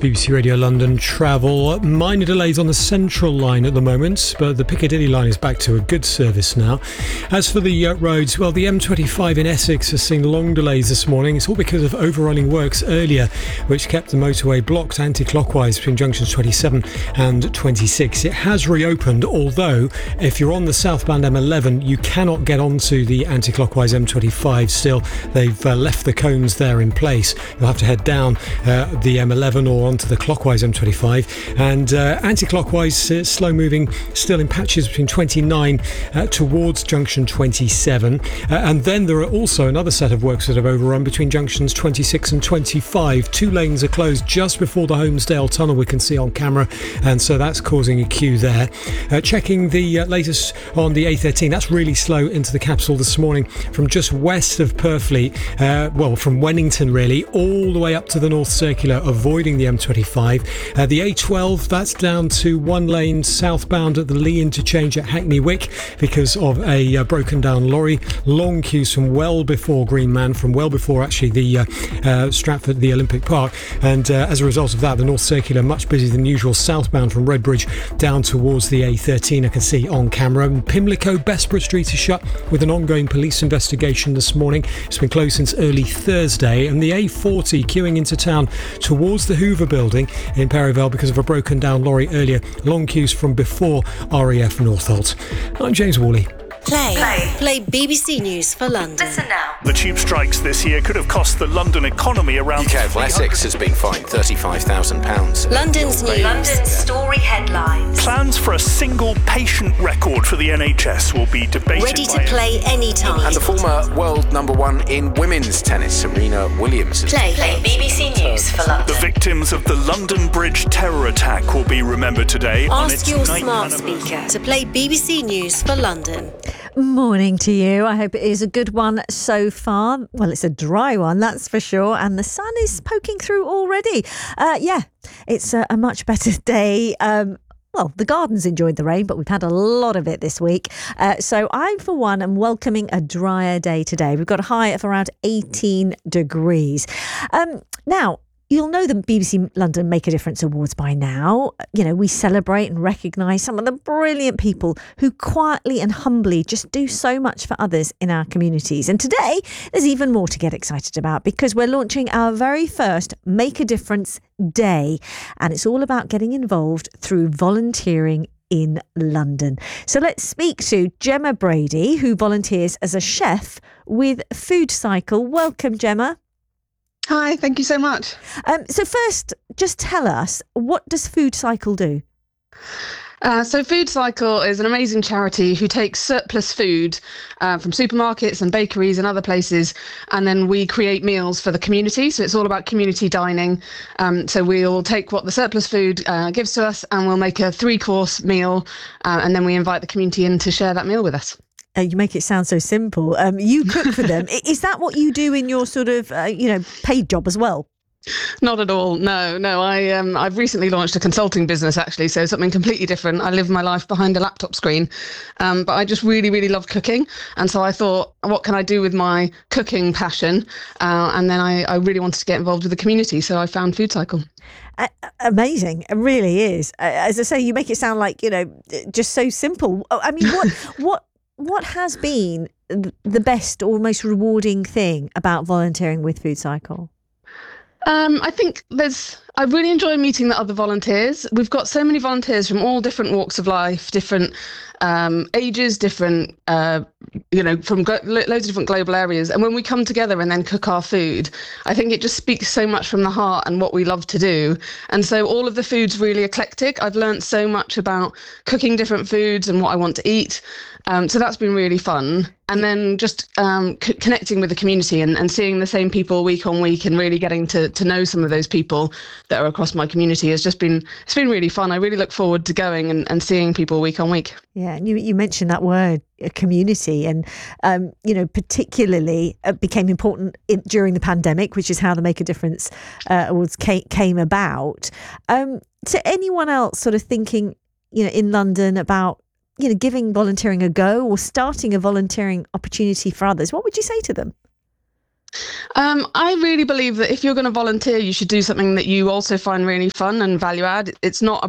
BBC Radio London travel. Minor delays on the Central line at the moment, but the Piccadilly line is back to a good service now. As for the roads, well, the M25 in Essex has seen long delays this morning. It's all because of overrunning works earlier, which kept the motorway blocked anti-clockwise between junctions 27 and 26. It has reopened, although if you're on the southbound M11, you cannot get onto the anti-clockwise M25 still. They've left the cones there in place. You'll have to head down the M11 or onto the clockwise M25, and anti-clockwise slow moving still in patches between 29 towards junction 27, and then there are also another set of works that have overrun between junctions 26 and 25. Two lanes are closed just before the Holmesdale tunnel, we can see on camera, and so that's causing a queue there. Checking the latest on the A13, that's really slow into the capital this morning from just west of Purfleet, from Wennington really, all the way up to the North Circular, avoiding the M25. The A12, that's down to one lane southbound at the Lee interchange at Hackney Wick because of a broken down lorry. Long queues from well before Green Man, from well before actually the Stratford, the Olympic Park, and as a result of that, the North Circular much busier than usual southbound from Redbridge down towards the A13, I can see on camera. And Pimlico, Bessborough Street is shut with an ongoing police investigation this morning. It's been closed since early Thursday, and the A40 queuing into town towards the Hoover building in Perivale because of a broken down lorry earlier. Long queues from before RAF Northolt. I'm James Worley. Play BBC News for London. Listen now. The tube strikes this year could have cost the London economy around... UKF Essex has been fined £35,000. London's news. London story headlines. Plans for a single patient record for the NHS will be debated. Ready to play anytime. And the former world number one in women's tennis, Serena Williams, has Play BBC News for London. The victims of the London Bridge terror attack will be remembered today. Ask your smart speaker to play BBC News for London. Morning to you. I hope it is a good one so far. Well, it's a dry one, that's for sure. And the sun is poking through already. It's a much better day. Well, the garden's enjoyed the rain, but we've had a lot of it this week. So I, for one, am welcoming a drier day today. We've got a high of around 18 degrees. Now, you'll know the BBC London Make a Difference Awards by now. You know, we celebrate and recognise some of the brilliant people who quietly and humbly just do so much for others in our communities. And today, there's even more to get excited about because we're launching our very first Make a Difference Day. And it's all about getting involved through volunteering in London. So let's speak to Gemma Brady, who volunteers as a chef with Food Cycle. Welcome, Gemma. Hi, thank you so much. So first, just tell us, what does Food Cycle do? So Food Cycle is an amazing charity who takes surplus food from supermarkets and bakeries and other places, and then we create meals for the community. So it's all about community dining. So we'll take what the surplus food gives to us and we'll make a 3-course meal, and then we invite the community in to share that meal with us. You make it sound so simple. You cook for them. Is that what you do in your sort of, paid job as well? Not at all. No. I've recently launched a consulting business, actually, so something completely different. I live my life behind a laptop screen, but I just really, really love cooking. And so I thought, what can I do with my cooking passion? And then I really wanted to get involved with the community, so I found Food Cycle. Amazing. It really is. As I say, you make it sound like, just so simple. I mean, what has been the best or most rewarding thing about volunteering with Food Cycle? I think I really enjoy meeting the other volunteers. We've got so many volunteers from all different walks of life, different ages, different, from loads of different global areas. And when we come together and then cook our food, I think it just speaks so much from the heart and what we love to do. And so all of the food's really eclectic. I've learned so much about cooking different foods and what I want to eat. So that's been really fun. And then just connecting with the community and seeing the same people week on week and really getting to know some of those people that are across my community it's been really fun. I really look forward to going and seeing people week on week. Yeah, and you mentioned that word, community, and particularly became important during the pandemic, which is how the Make a Difference Awards came about. To anyone else sort of thinking, in London about giving volunteering a go or starting a volunteering opportunity for others, what would you say to them? I really believe that if you're going to volunteer, you should do something that you also find really fun and value add. It's not